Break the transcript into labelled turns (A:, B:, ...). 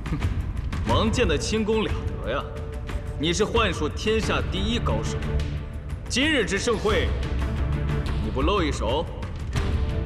A: 王健的轻功了得呀，你是幻术天下第一高手。今日之盛会，你不露一手？